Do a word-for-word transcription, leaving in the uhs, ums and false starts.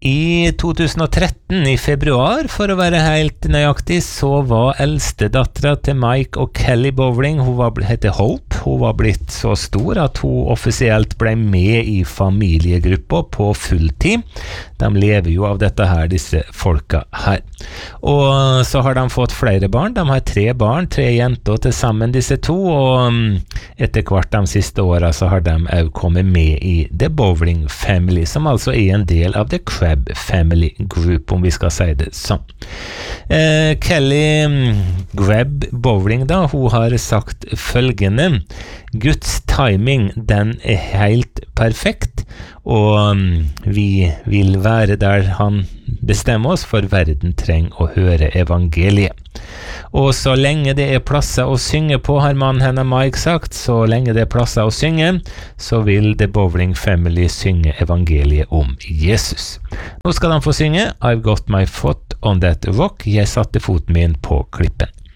I to tusen og tretten, i februar, for å være helt nøyaktig, så var eldste datteren til Mike og Kelly Bowling, hun var, heter Hope, hun var blitt så stor at hun offisielt ble med i familiegruppa på fulltid. De lever jo av dette her, disse folka her. Og så har de fått flere barn, de har tre barn, tre jenter til sammen disse to, og etter hvert de siste årene så har de også kommet med i The Bowling Family, som altså er en del av The Crab Family Group, om vi skal si det sånn. Eh, Kelly Grab Bowling da, hun har sagt følgende: Guds timing, den er helt perfekt, og vi vil være der han bestemmer oss, for verden trenger å høre evangeliet. Og så lenge det er plasser å synge på, har mannen henne Mike sagt, så lenge det er plasser å synge, så vil The Bowling Family synge evangeliet om Jesus. Nå skal de få synge I've Got My Foot on That Rock, jeg satte foten min på klippen.